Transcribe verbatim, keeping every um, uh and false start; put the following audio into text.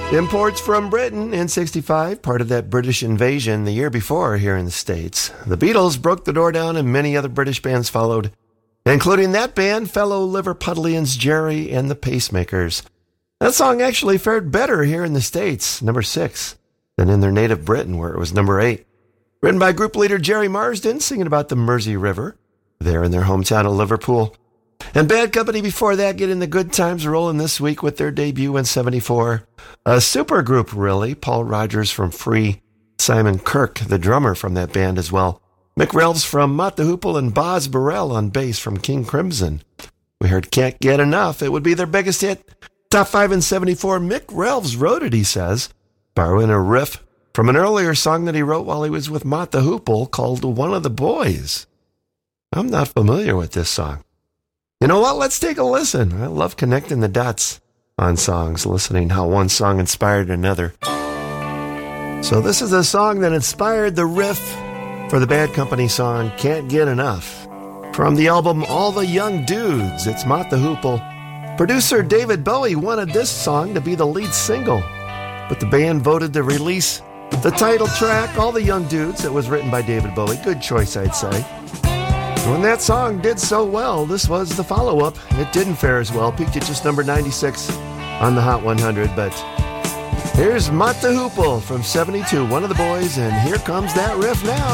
Imports from Britain in sixty-five, part of that British invasion the year before here in the States. The Beatles broke the door down and many other British bands followed, including that band, fellow Liverpudlians Jerry and the Pacemakers. That song actually fared better here in the States, number six, than in their native Britain, where it was number eight. Written by group leader Jerry Marsden, singing about the Mersey River, there in their hometown of Liverpool. And Bad Company before that, getting the good times rolling this week with their debut in seventy-four. A super group, really. Paul Rogers from Free, Simon Kirk, the drummer from that band as well. Mick Relves from Mott the Hoople, and Boz Burrell on bass from King Crimson. We heard Can't Get Enough. It would be their biggest hit. Top five in seventy-four. Mick Relves wrote it, he says, borrowing a riff from an earlier song that he wrote while he was with Mott the Hoople called One of the Boys. I'm not familiar with this song. You know what? Let's take a listen. I love connecting the dots on songs, listening how one song inspired another. So this is a song that inspired the riff for the Bad Company song Can't Get Enough. From the album All the Young Dudes, it's Mott the Hoople. Producer David Bowie wanted this song to be the lead single, but the band voted to release the title track, All the Young Dudes, that was written by David Bowie. Good choice, I'd say. When that song did so well, this was the follow-up. It didn't fare as well, peaked at just number ninety-six on the Hot one hundred, but here's Mott the Hoople from seventy-two, One of the Boys, and here comes that riff now.